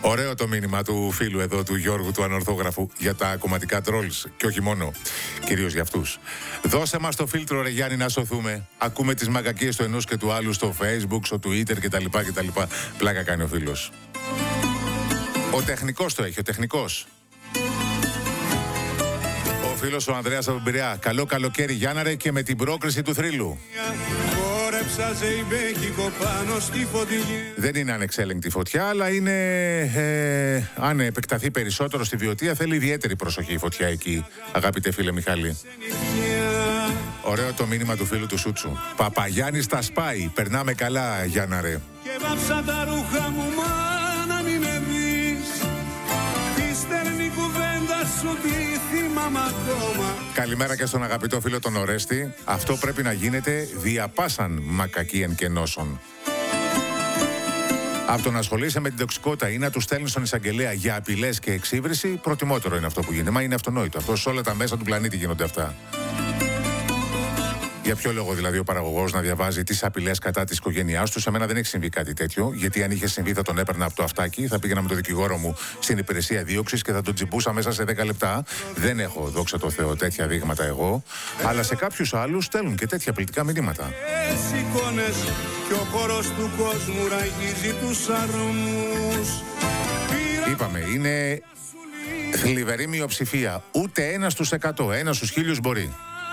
Ωραίο το μήνυμα του φίλου εδώ, του Γιώργου, του ανορθόγραφου, για τα κομματικά τρόλς και όχι μόνο, κυρίως για αυτούς. Δώσε μας το φίλτρο, ρε Γιάννη, να σωθούμε. Ακούμε τις μαγκακίες του ενός και του άλλου στο Facebook, στο Twitter κτλ. Πλάκα κάνει ο φίλος. Ο τεχνικός το έχει, ο τεχνικός. Ο φίλος ο Ανδρέας από Πειραιά. Καλό καλοκαίρι, Γιάννα, ρε, και με την πρόκριση του θρύλου. Δεν είναι ανεξέλεγκτη φωτιά, αλλά είναι, αν επεκταθεί περισσότερο στη Βιωτία, θέλει ιδιαίτερη προσοχή η φωτιά εκεί, αγαπητέ φίλε Μιχάλη. Ωραίο το μήνυμα του φίλου του Σούτσου. Παπαγιάννης τα σπάει, περνάμε καλά, Γιάννα, ρε. Και βάψα τα ρούχα μου, μα να μην με δεις. Τι στερνή κουβέντα σου, τι θυμάμαι ακόμα. Καλημέρα και στον αγαπητό φίλο τον Ορέστη. Αυτό πρέπει να γίνεται διαπάσαν μακακίεν και νόσων. Από το να ασχολείσαι με την τοξικότητα ή να του στέλνει στον εισαγγελέα για απειλές και εξύβριση, προτιμότερο είναι αυτό που γίνεται. Μα είναι αυτονόητο. Αυτό σε όλα τα μέσα του πλανήτη γίνονται αυτά. Για ποιο λόγο δηλαδή ο παραγωγός να διαβάζει τις απειλές κατά της οικογένειάς του? Σε μένα δεν έχει συμβεί κάτι τέτοιο, γιατί αν είχε συμβεί θα τον έπαιρνα από το αυτάκι, θα πήγαινα με τον δικηγόρο μου στην υπηρεσία δίωξης και θα τον τσιμπούσα μέσα σε 10 λεπτά. Δεν έχω, δόξα τω Θεώ, τέτοια δείγματα εγώ, αλλά σε κάποιους άλλους στέλνουν και τέτοια απειλητικά μηνύματα. Και ο χώρος του κόσμου ραγίζει τους αρμούς. Είπαμε, είναι θλιβερή μειοψηφία. Ούτε 1 στους 100, 1 στους 1000 μπορεί.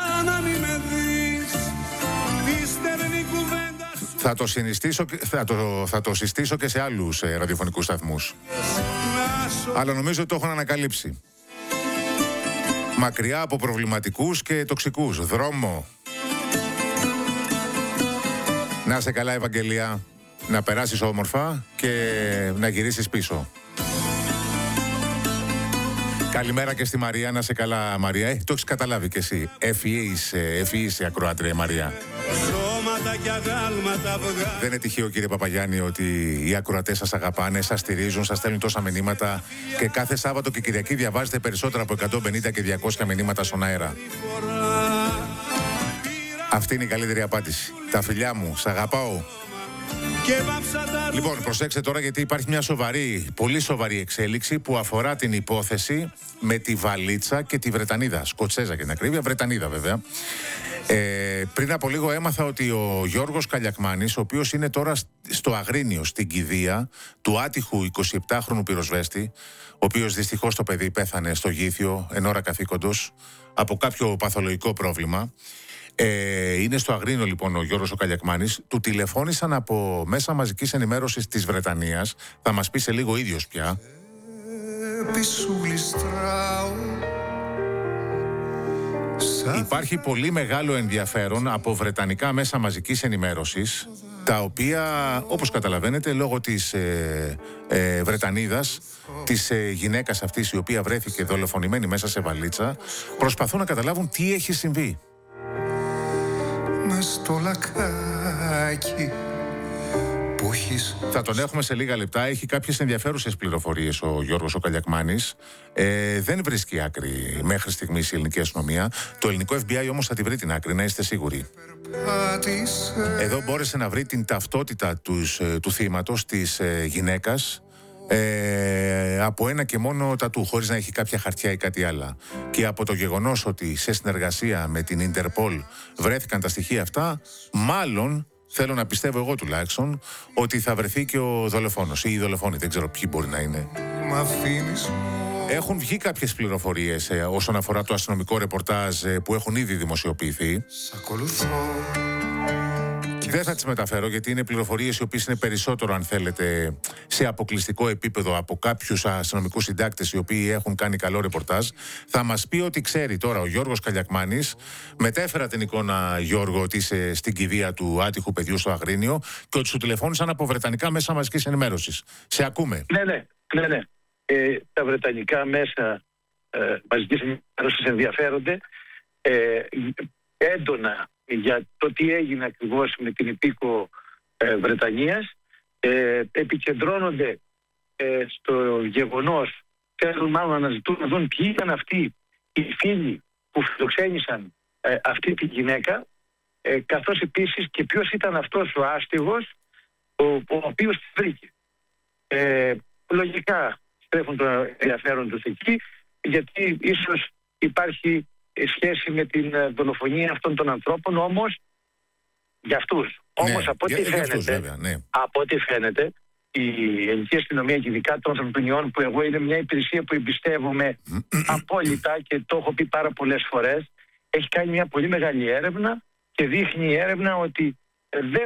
Θα το συστήσω και σε άλλους ραδιοφωνικούς σταθμούς. Αλλά νομίζω ότι το έχουν ανακαλύψει. Μακριά από προβληματικούς και τοξικούς. Δρόμο. Να σε καλά, Ευαγγελία. Να περάσεις όμορφα και να γυρίσεις πίσω. Καλημέρα και στη Μαρία. Να σε καλά, Μαρία. Το έχεις καταλάβει κι εσύ. Ευφυής ακροάτρια, Μαρία. Δεν είναι τυχαίο, κύριε Παπαγιάννη, ότι οι ακροατές σας αγαπάνε, σας στηρίζουν, σας στέλνουν τόσα μηνύματα και κάθε Σάββατο και Κυριακή διαβάζετε περισσότερα από 150 και 200 μηνύματα στον αέρα. Αυτή είναι η καλύτερη απάντηση. Τα φιλιά μου, σ' αγαπάω. Λοιπόν, προσέξτε τώρα, γιατί υπάρχει μια σοβαρή, πολύ σοβαρή εξέλιξη που αφορά την υπόθεση με τη βαλίτσα και τη Βρετανίδα. Σκοτσέζα για την ακρίβεια, Βρετανίδα βέβαια. Πριν από λίγο έμαθα ότι ο Γιώργος Καλιακμάνης, ο οποίος είναι τώρα στο Αγρίνιο, στην κηδεία του άτυχου 27χρονου πυροσβέστη, ο οποίος δυστυχώς το παιδί πέθανε στο Γήθιο εν ώρα καθήκοντος από κάποιο παθολογικό πρόβλημα. Είναι στο Αγρίνιο λοιπόν ο Γιώργος ο Καλιακμάνης. Του τηλεφώνησαν από μέσα μαζικής ενημέρωσης της Βρετανίας. Θα μας πει σε λίγο ο ίδιος πια. Υπάρχει πολύ μεγάλο ενδιαφέρον από βρετανικά μέσα μαζικής ενημέρωσης, τα οποία, όπως καταλαβαίνετε, λόγω της Βρετανίδας, της γυναίκας αυτής η οποία βρέθηκε δολοφονημένη μέσα σε βαλίτσα, προσπαθούν να καταλάβουν τι έχει συμβεί. Μες στο λακάκι που έχεις... Θα τον έχουμε σε λίγα λεπτά. Έχει κάποιες ενδιαφέρουσες πληροφορίες ο Γιώργος ο Καλιακμάνης. Δεν βρίσκει άκρη μέχρι στιγμής η ελληνική αστυνομία. Το ελληνικό FBI όμως θα τη βρει την άκρη, να είστε σίγουροι. Εδώ μπόρεσε να βρει την ταυτότητα του θύματος, της γυναίκας, από ένα και μόνο τατού, χωρίς να έχει κάποια χαρτιά ή κάτι άλλο. Και από το γεγονός ότι σε συνεργασία με την Ιντερπολ βρέθηκαν τα στοιχεία αυτά, μάλλον, θέλω να πιστεύω εγώ τουλάχιστον, ότι θα βρεθεί και ο δολοφόνος ή η δολοφόνη, δεν ξέρω ποιοι μπορεί να είναι. Έχουν βγει κάποιες πληροφορίες όσον αφορά το αστυνομικό ρεπορτάζ που έχουν ήδη δημοσιοποιηθεί. Δεν θα τις μεταφέρω, γιατί είναι πληροφορίες οι οποίες είναι περισσότερο, αν θέλετε, σε αποκλειστικό επίπεδο από κάποιους αστυνομικούς συντάκτες οι οποίοι έχουν κάνει καλό ρεπορτάζ. Θα μας πει ότι ξέρει τώρα ο Γιώργος Καλιακμάνης. Μετέφερα την εικόνα, Γιώργο, ότι είσαι στην κηδεία του άτυχου παιδιού στο Αγρίνιο και ότι σου τηλεφώνησαν από βρετανικά μέσα μαζικής ενημέρωσης. Σε ακούμε. Ναι. Τα βρετανικά μέσα μαζικής ενημέρωσης ενδιαφέρονται έντονα για το τι έγινε ακριβώς με την υπήκο Βρετανίας. Επικεντρώνονται στο γεγονός, θέλουν μάλλον να αναζητούν να δουν ποιοι ήταν αυτοί οι φίλοι που φιλοξένησαν αυτή τη γυναίκα, καθώς επίσης και ποιος ήταν αυτός ο άστιγος ο οποίος τη βρήκε. φυσικά στρέφουν το ενδιαφέρον τους εκεί, γιατί ίσως υπάρχει σχέση με την δολοφονία αυτών των ανθρώπων, όμως για αυτούς. Όμως από ό,τι φαίνεται, η ελληνική αστυνομία και ειδικά των ανθρωπινιών, που εγώ είναι μια υπηρεσία που εμπιστεύομαι απόλυτα και το έχω πει πάρα πολλές φορές, έχει κάνει μια πολύ μεγάλη έρευνα και δείχνει η έρευνα ότι δεν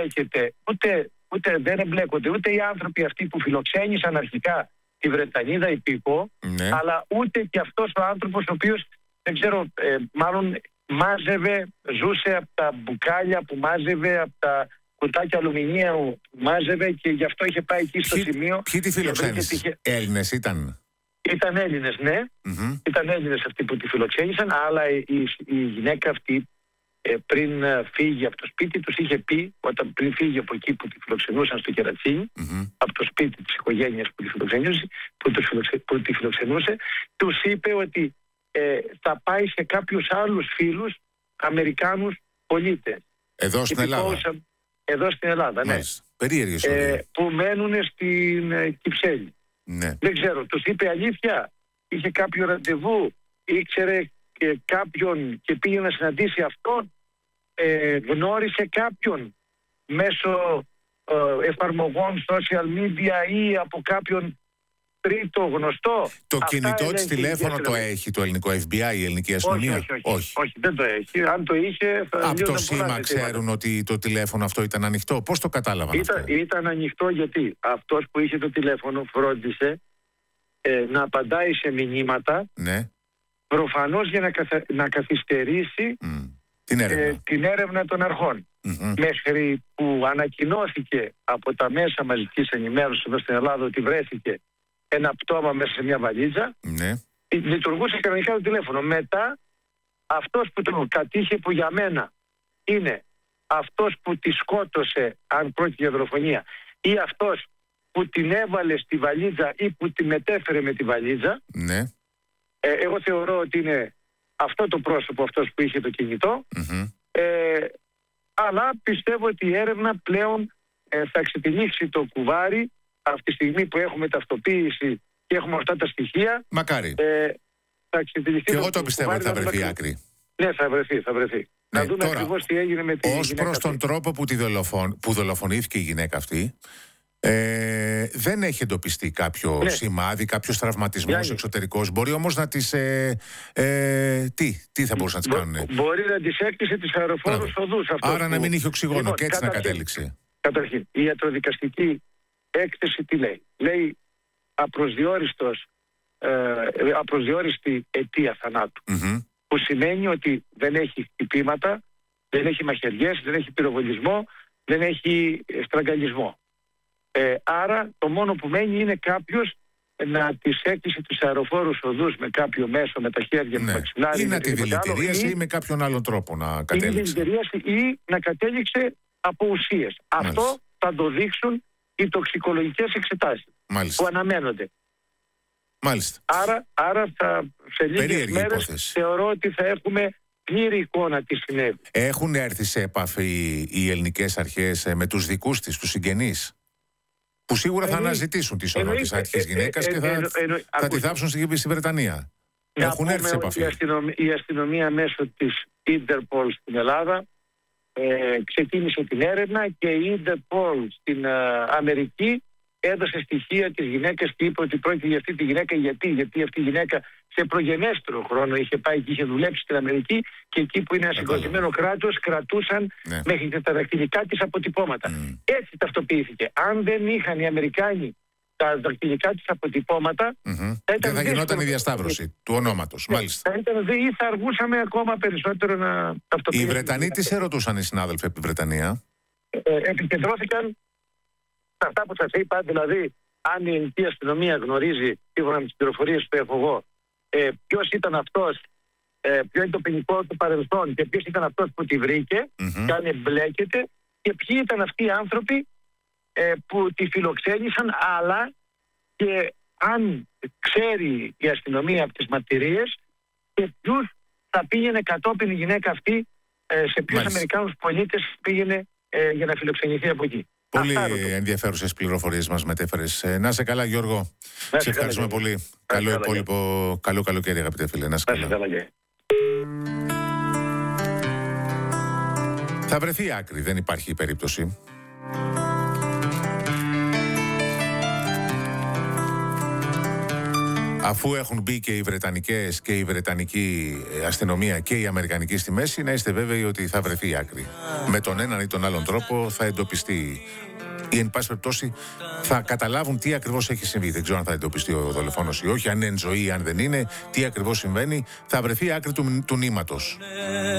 εμπλέκονται ούτε οι άνθρωποι αυτοί που φιλοξένησαν αρχικά τη Βρετανίδα υπήκο, αλλά ούτε και αυτός ο άνθρωπος ο οποίος, δεν ξέρω, μάλλον μάζευε, ζούσε από τα μπουκάλια που μάζευε, από τα κουτάκια αλουμινίου που μάζευε, και γι' αυτό είχε πάει εκεί στο σημείο. Ποιοι τη φιλοξένησαν? Έλληνες ήταν? Ήταν Έλληνες, ναι. Ήταν Έλληνες αυτοί που τη φιλοξένησαν, αλλά η γυναίκα αυτή πριν φύγει από το σπίτι τους είχε πει, όταν πριν φύγει από εκεί που τη φιλοξενούσαν στο Κερατσίνι, από το σπίτι της οικογένειας που τη φιλοξενούσε, τους είπε ότι θα πάει σε κάποιους άλλους φίλους Αμερικάνους πολίτες. Εδώ στην Ελλάδα? Εδώ στην Ελλάδα, ναι. Περίεργες που μένουν στην Κυψέλη. Ναι. Δεν ξέρω, τους είπε αλήθεια, είχε κάποιο ραντεβού, ήξερε κάποιον και πήγε να συναντήσει αυτόν, γνώρισε κάποιον μέσω εφαρμογών social media ή από κάποιον τρίτο γνωστό. Το κινητό της τηλέφωνο το έχει το ελληνικό FBI, η ελληνική αστυνομία? Όχι, δεν το έχει. Αν το είχε, θα από το σήμα ξέρουν ότι το τηλέφωνο αυτό ήταν ανοιχτό? Πώς το κατάλαβαν αυτό? Ήταν ανοιχτό γιατί αυτός που είχε το τηλέφωνο φρόντισε να απαντάει σε μηνύματα, ναι, προφανώς για να καθυστερήσει την έρευνα των αρχών. Μέχρι που ανακοινώθηκε από τα μέσα μαζικής ενημέρωσης εδώ στην Ελλάδα ότι βρέθηκε ένα πτώμα μέσα σε μια βαλίτσα, λειτουργούσε κανονικά το τηλέφωνο. Μετά αυτός που το κατήχε, που για μένα είναι αυτός που τη σκότωσε, αν πρόκειται για δολοφονία, ή αυτός που την έβαλε στη βαλίτσα ή που τη μετέφερε με τη βαλίτσα, εγώ θεωρώ ότι είναι αυτό το πρόσωπο, αυτός που είχε το κινητό. Αλλά πιστεύω ότι η έρευνα πλέον θα ξετυλίξει το κουβάρι αυτή τη στιγμή που έχουμε ταυτοποίηση και έχουμε αυτά τα στοιχεία. Μακάρι. Και εγώ το πιστεύω ότι θα βρεθεί άκρη. Ναι, θα βρεθεί. Να δούμε ακριβώς τι έγινε με τη γυναίκα. Ως προς τον τρόπο που δολοφονήθηκε η γυναίκα αυτή, δεν έχει εντοπιστεί κάποιο σημάδι, κάποιος τραυματισμός εξωτερικός. Μπορεί όμως να τις... τι θα μπορούσαν να τις κάνουν? Μπορεί να τις έκτισε τις αεροφόρους οδούς. Άρα να μην είχε οξυγόνο και έτσι να κατέληξε. Καταρχήν, η ιατροδικαστική έκθεση τι λέει? Λέει απροσδιόριστη αιτία θανάτου. Που σημαίνει ότι δεν έχει χτυπήματα, δεν έχει μαχαιριές, δεν έχει πυροβολισμό, δεν έχει στραγγαλισμό. Άρα το μόνο που μένει είναι κάποιος να της έκλεισε τους αεροφόρους οδούς με κάποιο μέσο, με τα χέρια, με μαξιλάρι, ή να τη δηλητηρίασε ή με κάποιον άλλον τρόπο να κατέληξε. Ή να κατέληξε από ουσίες. Αυτό θα το δείξουν οι τοξικολογικές εξετάσεις που αναμένονται. Μάλιστα. Άρα σε λίγες μέρες θεωρώ ότι θα έχουμε πλήρη εικόνα τι συνέβη. Έχουν έρθει σε επαφή οι ελληνικές αρχές με τους δικούς της, τους συγγενείς, που σίγουρα θα αναζητήσουν τη σωρό της άτυχης γυναίκας και θα τη θάψουν στη Βρετανία? Έχουν έρθει σε επαφή? Η αστυνομία μέσω της Interpol στην Ελλάδα ξεκίνησε την έρευνα και η Interpol στην Αμερική έδωσε στοιχεία της γυναίκας και είπε ότι πρόκειται για αυτή τη γυναίκα. Γιατί αυτή η γυναίκα σε προγενέστερο χρόνο είχε πάει και είχε δουλέψει στην Αμερική, και εκεί που είναι ένα συγκροτημένο κράτος κρατούσαν μέχρι και τα δακτυλικά της αποτυπώματα. Έτσι ταυτοποιήθηκε. Αν δεν είχαν οι Αμερικάνοι τα δακτυλικά της αποτυπώματα, δεν θα γινόταν η διασταύρωση του ονόματος. Μάλιστα. Ή θα αργούσαμε ακόμα περισσότερο να ταυτοποιήσουμε. Οι Βρετανοί τι σε ρωτούσαν οι συνάδελφοι από τη Βρετανία? Επικεντρώθηκαν σε αυτά που σας είπα, δηλαδή αν η ελληνική αστυνομία γνωρίζει, σύμφωνα με τις πληροφορίες που έχω εγώ, ποιος ήταν αυτός, ποιο είναι το ποινικό του παρελθόν και ποιος ήταν αυτός που τη βρήκε, και αν εμπλέκεται, και ποιοι ήταν αυτοί οι άνθρωποι που τη φιλοξένησαν, αλλά και αν ξέρει η αστυνομία από τις μαρτυρίες και ποιους θα πήγαινε κατόπιν η γυναίκα αυτή, σε ποιους Αμερικάνους πολίτες πήγαινε για να φιλοξενηθεί από εκεί. Πολύ ενδιαφέρουσες πληροφορίες μας μετέφερες. Να σε καλά, Γιώργο. Σε ευχαριστούμε πολύ. Καλό υπόλοιπο. Καλό καλοκαίρι, αγαπητέ φίλε. Να σε καλά. Θα βρεθεί άκρη, δεν υπάρχει περίπτωση. Αφού έχουν μπει και οι Βρετανικές και η Βρετανική αστυνομία και η Αμερικανική στη μέση, να είστε βέβαιοι ότι θα βρεθεί άκρη. Με τον έναν ή τον άλλον τρόπο θα εντοπιστεί, ή εν πάση περιπτώσει θα καταλάβουν τι ακριβώς έχει συμβεί. Δεν ξέρω αν θα εντοπιστεί ο δολοφόνος ή όχι, αν είναι εν ζωή ή αν δεν είναι, τι ακριβώς συμβαίνει. Θα βρεθεί άκρη του νήματος.